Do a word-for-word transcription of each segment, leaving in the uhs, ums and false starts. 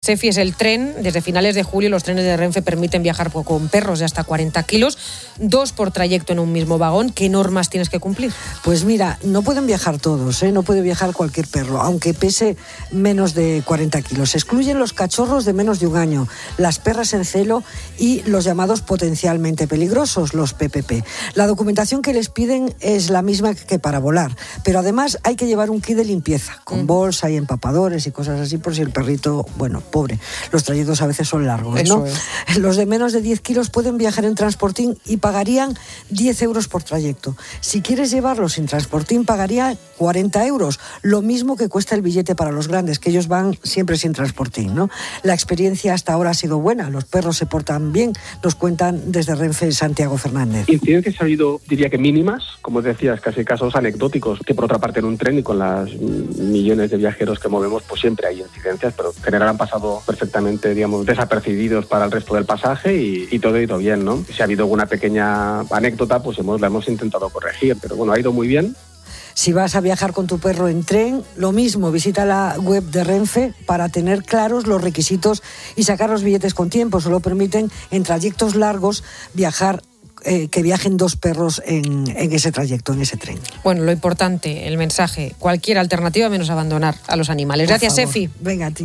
Sefi es el tren. Desde finales de julio los trenes de Renfe permiten viajar con perros de hasta cuarenta kilos, dos por trayecto en un mismo vagón. ¿Qué normas tienes que cumplir? Pues mira, no pueden viajar todos, ¿eh? No puede viajar cualquier perro, aunque pese menos de cuarenta kilos. Se excluyen los cachorros de menos de un año, las perras en celo y los llamados potencialmente peligrosos, los P P P. La documentación que les piden es la misma que para volar, pero además hay que llevar un kit de limpieza, con bolsa y empapadores y cosas así, por si el perrito, bueno, pobre. Los trayectos a veces son largos, ¿no? Es. Los de menos de diez kilos pueden viajar en transportín y pagarían diez euros por trayecto. Si quieres llevarlos sin transportín, pagaría cuarenta euros, lo mismo que cuesta el billete para los grandes, que ellos van siempre sin transportín, ¿no? La experiencia hasta ahora ha sido buena, los perros se portan bien, nos cuentan desde Renfe Santiago Fernández. Incidencias ha habido, diría que mínimas, como decías, casi casos anecdóticos, que por otra parte en un tren y con las millones de viajeros que movemos, pues siempre hay incidencias, pero en general han pasado perfectamente, digamos, desapercibidos para el resto del pasaje y, y todo ha ido bien, ¿no? Si ha habido alguna pequeña anécdota, pues hemos, la hemos intentado corregir, pero bueno, ha ido muy bien. Si vas a viajar con tu perro en tren, lo mismo, visita la web de Renfe para tener claros los requisitos y sacar los billetes con tiempo. Solo permiten en trayectos largos viajar Eh, que viajen dos perros en, en ese trayecto, en ese tren. Bueno, lo importante, el mensaje, cualquier alternativa menos abandonar a los animales. Por Gracias, favor. Sefi. Venga a ti.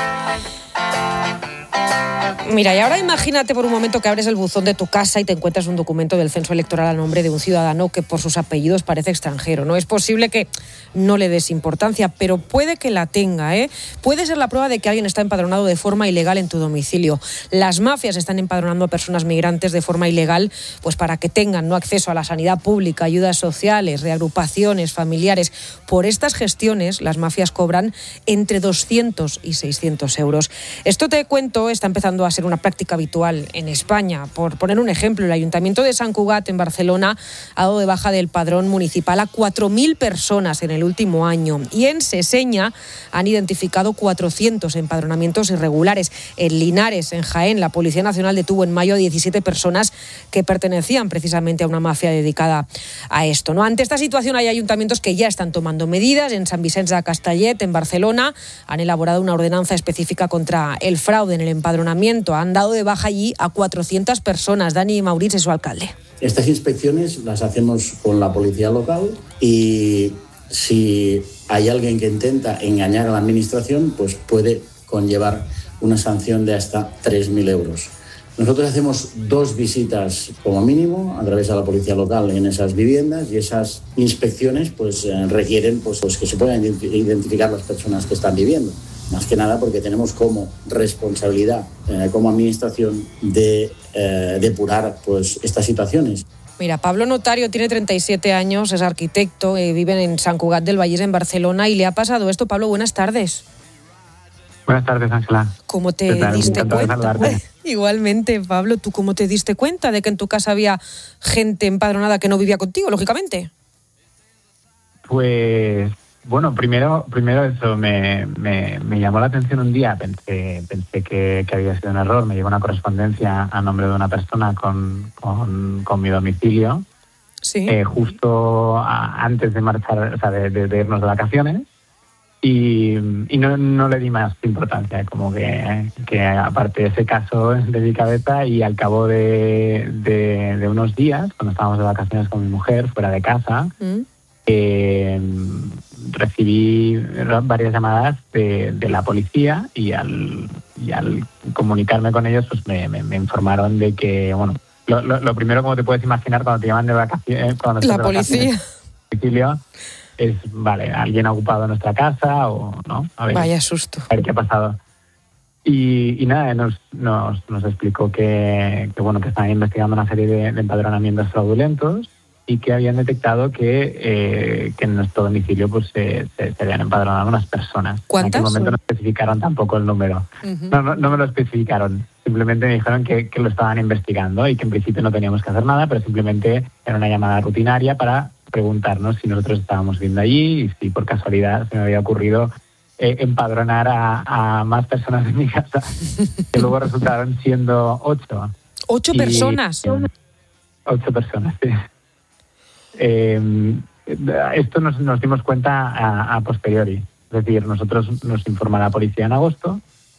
Mira, y ahora imagínate por un momento que abres el buzón de tu casa y te encuentras un documento del censo electoral a nombre de un ciudadano que por sus apellidos parece extranjero. No es posible que no le des importancia, pero puede que la tenga, ¿eh? Puede ser la prueba de que alguien está empadronado de forma ilegal en tu domicilio. Las mafias están empadronando a personas migrantes de forma ilegal, pues para que tengan no acceso a la sanidad pública, ayudas sociales, reagrupaciones familiares. Por estas gestiones, las mafias cobran entre doscientos y seiscientos euros. Esto te cuento, está empezando a ser una práctica habitual en España. Por poner un ejemplo, el Ayuntamiento de Sant Cugat en Barcelona ha dado de baja del padrón municipal a cuatro mil personas en el último año, y en Seseña han identificado cuatrocientos empadronamientos irregulares. En Linares, en Jaén, la Policía Nacional detuvo en mayo a diecisiete personas que pertenecían precisamente a una mafia dedicada a esto, ¿no? Ante esta situación hay ayuntamientos que ya están tomando medidas. En Sant Vicenç de Castellet, en Barcelona, han elaborado una ordenanza específica contra el fraude en el empadronamiento. Han dado de baja allí a cuatrocientas personas. Dani Mauriz es su alcalde. Estas inspecciones las hacemos con la policía local y si hay alguien que intenta engañar a la administración, pues puede conllevar una sanción de hasta tres mil euros. Nosotros hacemos dos visitas como mínimo a través de la policía local en esas viviendas y esas inspecciones pues eh, requieren pues, pues que se puedan identificar las personas que están viviendo. Más que nada porque tenemos como responsabilidad, eh, como administración, de eh, depurar pues, estas situaciones. Mira, Pablo Notario tiene treinta y siete años, es arquitecto, eh, vive en Sant Cugat del Vallès, en Barcelona, y le ha pasado esto. Pablo, buenas tardes. Buenas tardes, Ángela. ¿Cómo te diste cuenta? Igualmente, Pablo, ¿tú cómo te diste cuenta de que en tu casa había gente empadronada que no vivía contigo, lógicamente? Pues... Bueno, primero, primero eso me, me, me llamó la atención un día. Pensé, pensé que, que había sido un error. Me llegó una correspondencia a nombre de una persona con, con, con mi domicilio. Sí. Eh, justo a, antes de marchar, o sea, de, de, de irnos de vacaciones. Y, y no, no le di más importancia, como que, que aparte de ese caso de mi cabeza, y al cabo de, de, de unos días, cuando estábamos de vacaciones con mi mujer, fuera de casa, mm. eh, recibí varias llamadas de, de la policía y al, y al comunicarme con ellos pues me, me, me informaron de que, bueno, lo, lo, lo primero, como te puedes imaginar, cuando te llaman de vacaciones, cuando la policía domicilio, es, vale, alguien ha ocupado nuestra casa o no. A ver, vaya susto. A ver qué ha pasado. Y, y nada, nos, nos, nos explicó que, que, bueno, que estaban investigando una serie de, de empadronamientos fraudulentos y que habían detectado que, eh, que en nuestro domicilio pues se, se, se habían empadronado unas personas. ¿Cuántas? En aquel momento no especificaron tampoco el número. Uh-huh. No, no, no me lo especificaron. Simplemente me dijeron que, que lo estaban investigando y que en principio no teníamos que hacer nada, pero simplemente era una llamada rutinaria para preguntarnos si nosotros estábamos viendo allí y si por casualidad se me había ocurrido eh, empadronar a, a más personas en mi casa, que luego resultaron siendo ocho. ¿Ocho y, personas? Eh, ocho personas, sí. Eh, esto nos, nos dimos cuenta a, a posteriori. Es decir, nosotros nos informa la policía en agosto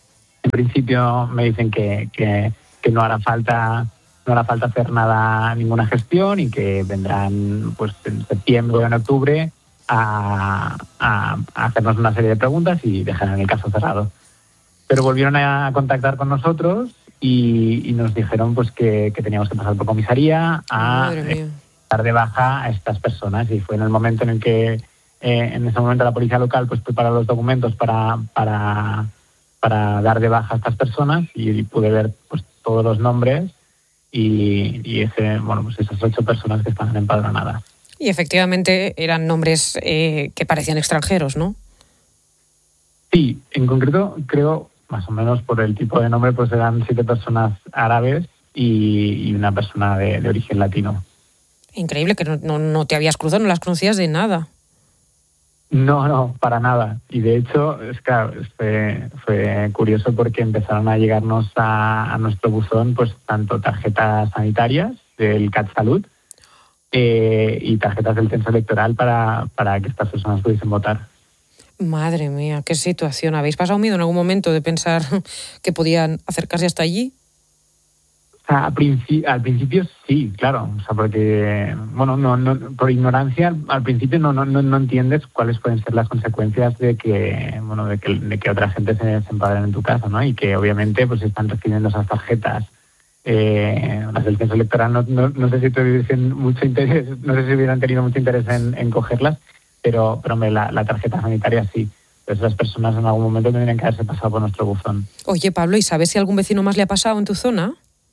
En principio me dicen que, que, que no hará falta no hará falta hacer nada, ninguna gestión, y que vendrán pues en septiembre o en octubre a, a, a hacernos una serie de preguntas y dejarán el caso cerrado. Pero volvieron a contactar con nosotros y, y nos dijeron pues que, que teníamos que pasar por comisaría a dar de baja a estas personas, y fue en el momento en el que eh, en ese momento la policía local pues prepara los documentos para, para, para dar de baja a estas personas, y pude ver pues todos los nombres y, y ese, bueno, pues esas ocho personas que estaban empadronadas. Y efectivamente eran nombres eh, que parecían extranjeros, ¿no? Sí, en concreto creo, más o menos por el tipo de nombre, pues eran siete personas árabes y, y una persona de, de origen latino. Increíble, que no, no, no te habías cruzado, no las conocías de nada. No, no, para nada. Y de hecho, es claro, fue, fue curioso porque empezaron a llegarnos a, a nuestro buzón pues tanto tarjetas sanitarias del CatSalut eh, y tarjetas del censo electoral para, para que estas personas pudiesen votar. Madre mía, qué situación. ¿Habéis pasado miedo en algún momento de pensar que podían acercarse hasta allí? O sea, al, principio, al principio sí, claro, o sea, porque, bueno, no, no, por ignorancia al principio no, no, no entiendes cuáles pueden ser las consecuencias de que, bueno, de que, de que otra gente se, se empadrone en tu casa, ¿no? Y que obviamente pues están recibiendo esas tarjetas, eh, las del censo electoral, no, no, no sé si tuviesen mucho interés, no sé si hubieran tenido mucho interés en, en cogerlas, pero, pero me, la, la tarjeta sanitaria sí. Pues esas personas en algún momento tendrían que haberse pasado por nuestro buzón. Oye, Pablo, ¿y sabes si algún vecino más le ha pasado en tu zona?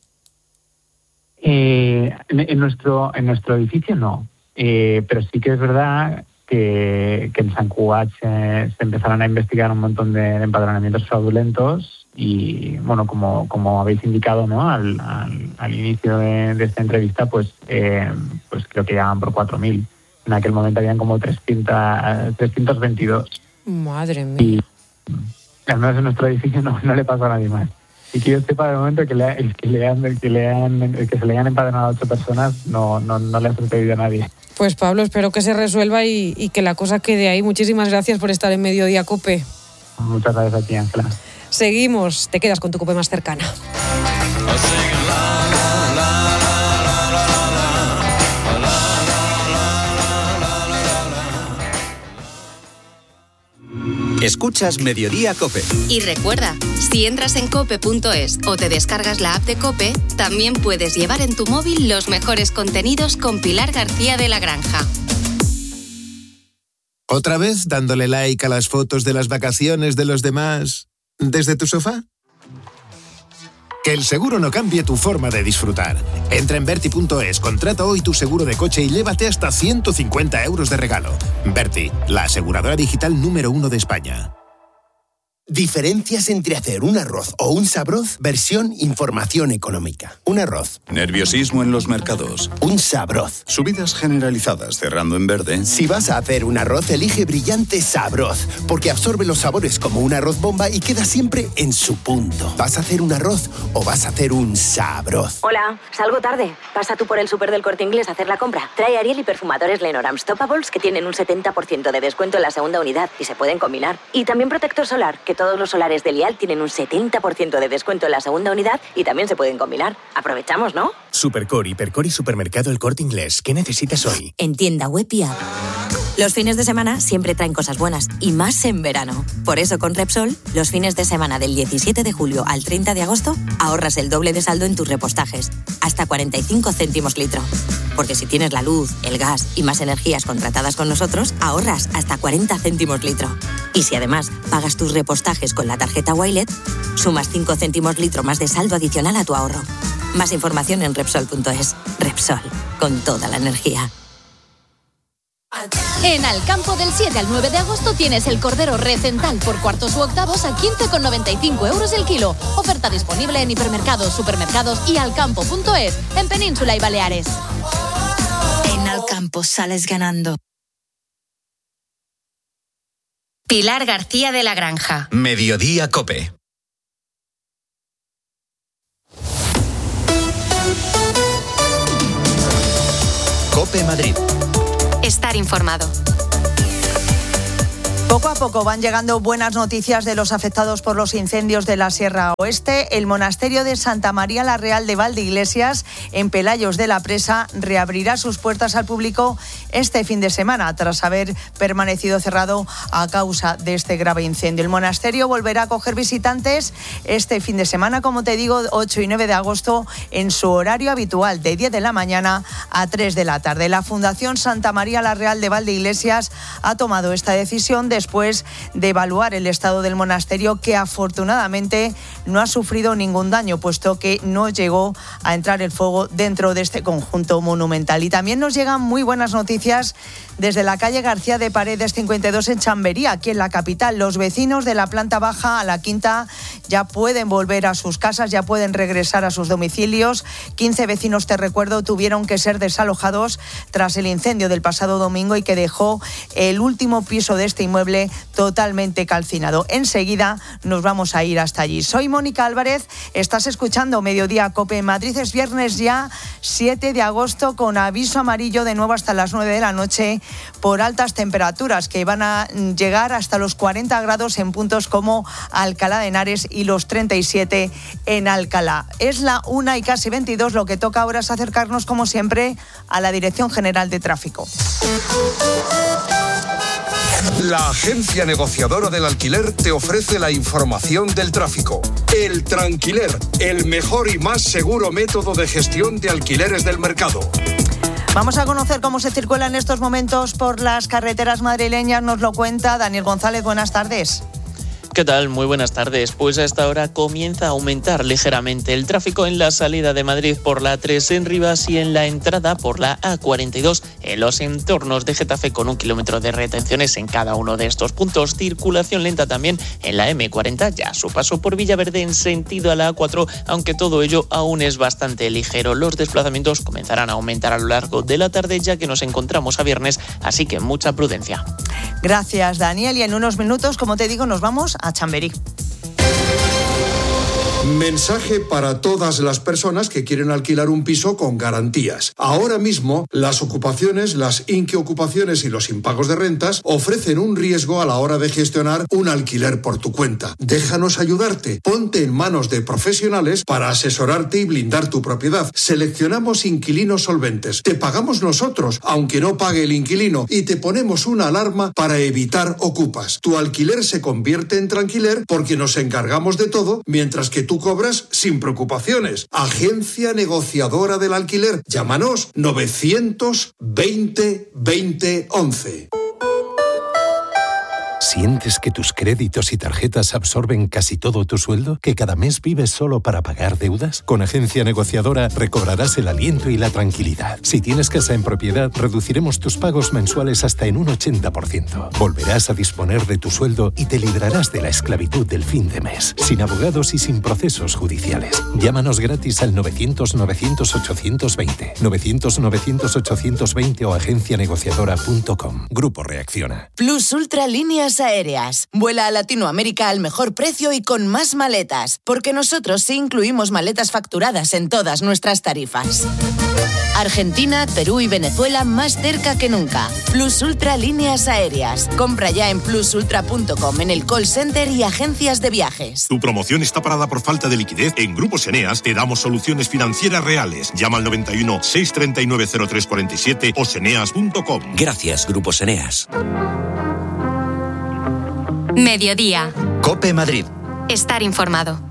Eh, en, en nuestro en nuestro edificio no, eh, pero sí que es verdad que, que en San Cugat se, se empezaron a investigar un montón de, de empadronamientos fraudulentos y, bueno, como, como habéis indicado, ¿no? al, al, al inicio de, de esta entrevista, pues, eh, pues creo que llegaban por cuatro mil. En aquel momento habían como trescientos veintidós. Madre mía. Y al menos en nuestro edificio no, no le pasó a nadie más. Y que yo sepa de momento que, le, el que, le han, el que, le han, el que se le hayan empadronado a ocho personas no, no, no le ha sucedido a nadie. Pues Pablo, espero que se resuelva y, y que la cosa quede ahí. Muchísimas gracias por estar en Mediodía COPE. Muchas gracias a ti, Ángela. Seguimos, te quedas con tu COPE más cercana. Escuchas Mediodía COPE. Y recuerda, si entras en cope punto es o te descargas la app de COPE, también puedes llevar en tu móvil los mejores contenidos con Pilar García de la Granja. ¿Otra vez dándole like a las fotos de las vacaciones de los demás desde tu sofá? Que el seguro no cambie tu forma de disfrutar. Entra en Berti punto es, contrata hoy tu seguro de coche y llévate hasta ciento cincuenta euros de regalo. Berti, la aseguradora digital número uno de España. Diferencias entre hacer un arroz o un sabroz, versión información económica. Un arroz. Nerviosismo en los mercados. Un sabroz. Subidas generalizadas cerrando en verde. Si vas a hacer un arroz, elige Brillante Sabroz, porque absorbe los sabores como un arroz bomba y queda siempre en su punto. ¿Vas a hacer un arroz o vas a hacer un sabroz? Hola, salgo tarde. Pasa tú por el súper del Corte Inglés a hacer la compra. Trae Ariel y perfumadores Lenormand Stoppables que tienen un setenta por ciento de descuento en la segunda unidad y se pueden combinar. Y también protector solar, que todos los solares de Lial tienen un setenta por ciento de descuento en la segunda unidad y también se pueden combinar. Aprovechamos, ¿no? Supercore, Hipercore y Supermercado El Corte Inglés. ¿Qué necesitas hoy? En tienda web y app. Los fines de semana siempre traen cosas buenas y más en verano. Por eso con Repsol, los fines de semana del diecisiete de julio al treinta de agosto ahorras el doble de saldo en tus repostajes, hasta cuarenta y cinco céntimos litro. Porque si tienes la luz, el gas y más energías contratadas con nosotros, ahorras hasta cuarenta céntimos litro. Y si además pagas tus repostajes con la tarjeta Wilet, sumas cinco céntimos litro más de saldo adicional a tu ahorro. Más información en Repsol punto es. Repsol, con toda la energía. En Alcampo del siete al nueve de agosto tienes el cordero recental por cuartos u octavos a quince con noventa y cinco euros el kilo. Oferta disponible en hipermercados, supermercados y alcampo punto es en Península y Baleares. En Alcampo sales ganando. Pilar García de la Granja. Mediodía COPE. COPE Madrid. Estar informado. Poco a poco van llegando buenas noticias de los afectados por los incendios de la Sierra Oeste. El monasterio de Santa María la Real de Valdeiglesias, en Pelayos de la Presa, reabrirá sus puertas al público este fin de semana, tras haber permanecido cerrado a causa de este grave incendio. El monasterio volverá a acoger visitantes este fin de semana, como te digo, ocho y nueve de agosto, en su horario habitual, de diez de la mañana a tres de la tarde. La Fundación Santa María la Real de Valdeiglesias ha tomado esta decisión de después de evaluar el estado del monasterio, que afortunadamente no ha sufrido ningún daño, puesto que no llegó a entrar el fuego dentro de este conjunto monumental. Y también nos llegan muy buenas noticias desde la calle García de Paredes cincuenta y dos en Chamberí, aquí en la capital. Los vecinos de la planta baja a la quinta ya pueden volver a sus casas, ya pueden regresar a sus domicilios. quince vecinos, te recuerdo, tuvieron que ser desalojados tras el incendio del pasado domingo y que dejó el último piso de este inmueble totalmente calcinado. Enseguida nos vamos a ir hasta allí. Soy Mónica Álvarez, estás escuchando Mediodía Cope en Madrid. Es viernes ya, siete de agosto, con aviso amarillo de nuevo hasta las nueve de la noche por altas temperaturas que van a llegar hasta los cuarenta grados en puntos como Alcalá de Henares y los treinta y siete en Alcalá. Es la una y casi veintidós, lo que toca ahora es acercarnos, como siempre, a la Dirección General de Tráfico. La agencia negociadora del alquiler te ofrece la información del tráfico. El Tranquiler, el mejor y más seguro método de gestión de alquileres del mercado. Vamos a conocer cómo se circula en estos momentos por las carreteras madrileñas. Nos lo cuenta Daniel González. Buenas tardes. ¿Qué tal? Muy buenas tardes. Pues a esta hora comienza a aumentar ligeramente el tráfico en la salida de Madrid por la A tres en Rivas y en la entrada por la A cuarenta y dos en los entornos de Getafe, con un kilómetro de retenciones en cada uno de estos puntos. Circulación lenta también en la eme cuarenta, ya su paso por Villaverde en sentido a la A cuatro, aunque todo ello aún es bastante ligero. Los desplazamientos comenzarán a aumentar a lo largo de la tarde, ya que nos encontramos a viernes, así que mucha prudencia. Gracias, Daniel. Y en unos minutos, como te digo, nos vamos a Chamberí. Mensaje para todas las personas que quieren alquilar un piso con garantías. Ahora mismo, las ocupaciones, las inquiocupaciones y los impagos de rentas ofrecen un riesgo a la hora de gestionar un alquiler por tu cuenta. Déjanos ayudarte. Ponte en manos de profesionales para asesorarte y blindar tu propiedad. Seleccionamos inquilinos solventes. Te pagamos nosotros, aunque no pague el inquilino, y te ponemos una alarma para evitar ocupas. Tu alquiler se convierte en tranquiler porque nos encargamos de todo, mientras que tú cobras sin preocupaciones. Agencia negociadora del alquiler. Llámanos novecientos veinte veinte once. ¿Sientes que tus créditos y tarjetas absorben casi todo tu sueldo? ¿Que cada mes vives solo para pagar deudas? Con Agencia Negociadora recobrarás el aliento y la tranquilidad. Si tienes casa en propiedad, reduciremos tus pagos mensuales hasta en un ochenta por ciento. Volverás a disponer de tu sueldo y te librarás de la esclavitud del fin de mes, sin abogados y sin procesos judiciales. Llámanos gratis al novecientos novecientos ochocientos veinte, novecientos novecientos ochocientos veinte o agencia negociadora punto com. Grupo Reacciona. Plus Ultra Líneas Aéreas. Vuela a Latinoamérica al mejor precio y con más maletas, porque nosotros sí incluimos maletas facturadas en todas nuestras tarifas. Argentina, Perú y Venezuela más cerca que nunca. Plus Ultra Líneas Aéreas. Compra ya en plus ultra punto com, en el call center y agencias de viajes. Tu promoción está parada por falta de liquidez. En Grupos Eneas te damos soluciones financieras reales. Llama al noventa y uno, seiscientos treinta y nueve, cero tres cuarenta y siete o seneas punto com. Gracias, Grupos Eneas. Mediodía. COPE Madrid. Estar informado.